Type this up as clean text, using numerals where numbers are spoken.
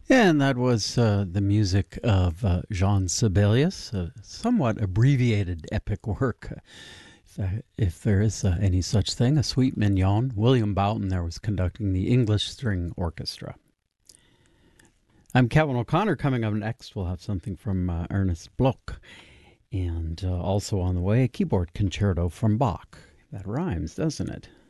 And that was the music of Jean Sibelius, a somewhat abbreviated epic work. If there is any such thing, a suite mignon. William Boughton there was conducting the English String Orchestra. I'm Kevin O'Connor. Coming up next, we'll have something from Ernest Bloch. And also on the way, a keyboard concerto from Bach. That rhymes, doesn't it?